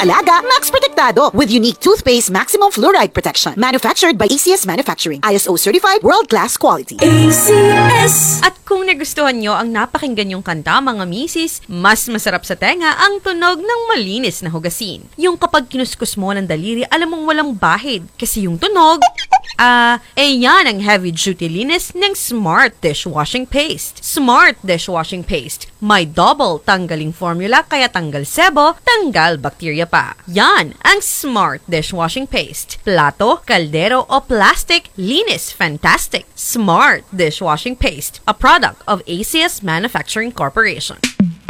Alaga, Max Protektado with unique toothpaste maximum fluoride protection. Manufactured by ACS Manufacturing. ISO certified world-class quality. ACS! At kung nagustuhan nyo ang napakinggan yung kanta, mga misis, mas masarap sa tenga ang tunog ng malinis na hugasin. Yung kapag kinuskus mo ng daliri, alam mong walang bahid. Kasi yung tunog, yan ang heavy-duty linis ng Smart Dishwashing Paste. Smart Dishwashing Paste. May double tanggaling formula kaya tanggal sebo, tanggal bakterya pa. Yan ang Smart Dishwashing Paste. Plato, kaldero o plastic, linis fantastic. Smart Dishwashing Paste, a product of ACS Manufacturing Corporation.